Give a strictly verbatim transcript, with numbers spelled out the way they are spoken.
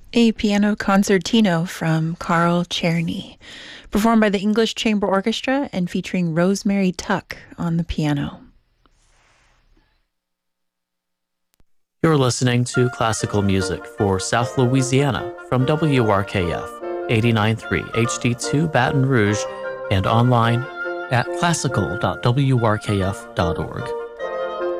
A piano concertino from Carl Czerny, performed by the English Chamber Orchestra and featuring Rosemary Tuck on the piano. You're listening to classical music for South Louisiana from W R K F eighty-nine point three H D two Baton Rouge and online at classical dot w r k f dot org.